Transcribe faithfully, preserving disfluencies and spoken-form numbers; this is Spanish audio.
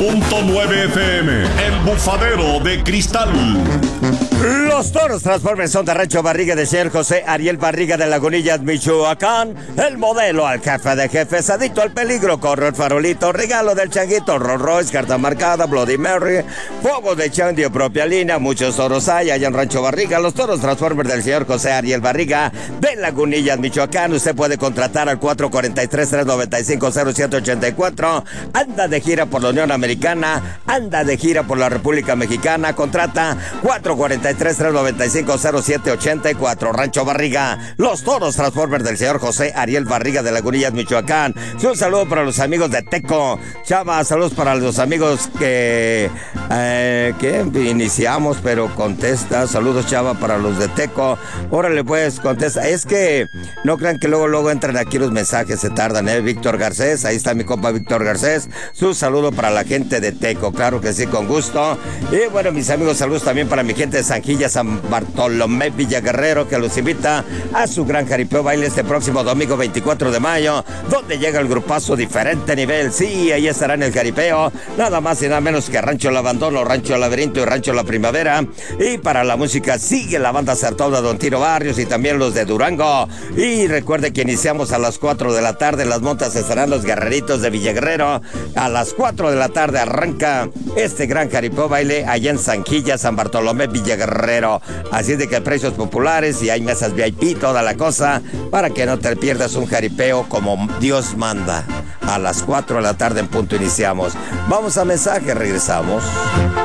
punto nueve F M, El Bufadero de Cristal. Los toros Transformers son de Rancho Barriga de señor José Ariel Barriga de Lagunillas, Michoacán. El modelo al jefe de jefes, adicto al peligro, corre el farolito, regalo del changuito, Rolls Royce, carta marcada, Bloody Mary, fuego de chandio, propia línea, muchos toros hay allá en Rancho Barriga. Los toros Transformers del señor José Ariel Barriga de Lagunillas, Michoacán. Usted puede contratar al cuatro cuatro tres, tres nueve cinco, cero siete ocho cuatro. Anda de gira por la Unión Americana, anda de gira por la República Mexicana, contrata cuatro cuatro tres, tres nueve cinco, cero siete ocho cuatro. Rancho Barriga, los toros Transformers del señor José Ariel Barriga de Lagunillas, Michoacán. Un saludo para los amigos de Teco. Chava, saludos para los amigos que, eh, que iniciamos, pero contesta. Saludos, Chava, para los de Teco. Órale, pues, contesta. Es que no crean que luego, luego entran aquí los mensajes, se tardan, ¿eh? Víctor Garcés, ahí está mi compa Víctor Garcés. Su saludo para la gente de Teco, claro que sí, con gusto. Y bueno, mis amigos, saludos también para mi gente de Sanjilla, San Bartolomé, Villaguerrero, que los invita a su gran jaripeo baile este próximo domingo veinticuatro de mayo, donde llega el grupazo Diferente Nivel. Sí, ahí estará en el jaripeo, nada más y nada menos que Rancho El Abandono, Rancho Laberinto y Rancho La Primavera. Y para la música sigue la banda Sartoda, Don Tiro Barrios y también los de Durango. Y recuerde que iniciamos a las cuatro de la tarde, en las montas estarán los Guerreritos de Villaguerrero. A las cuatro de la tarde arranca este gran jaripeo baile allá en Sanjilla, San Bartolomé, Villaguerrero. Así es de que hay precios populares y hay mesas V I P, toda la cosa, para que no te pierdas un jaripeo como Dios manda. A las cuatro de la tarde en punto iniciamos. Vamos a mensaje, regresamos.